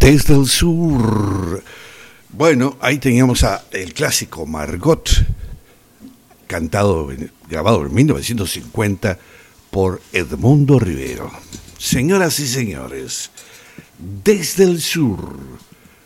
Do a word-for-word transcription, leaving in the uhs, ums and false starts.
Desde el sur. Bueno, ahí teníamos a el clásico Margot, cantado, grabado en mil novecientos cincuenta por Edmundo Rivero. Señoras y señores, desde el sur,